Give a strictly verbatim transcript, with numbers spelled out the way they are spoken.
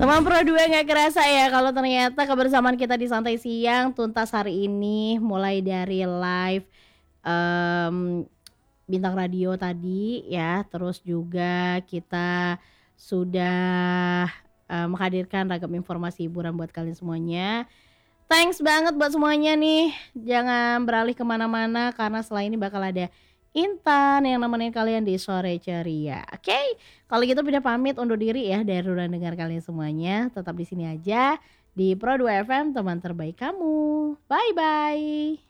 Teman Pro dua nggak kerasa ya kalau ternyata kebersamaan kita di Santai Siang tuntas hari ini mulai dari live, mmm, bintang radio tadi ya, terus juga kita sudah, eee, menghadirkan ragam informasi hiburan buat kalian semuanya. Thanks banget buat semuanya nih, jangan beralih ke mana-mana karena setelah ini bakal ada Intan yang nemenin kalian di Sore Ceria, oke? Kalau gitu Vina pamit undur diri ya dari ruang dengar kalian semuanya, tetap di sini aja di Pro dua F M teman terbaik kamu. Bye-bye.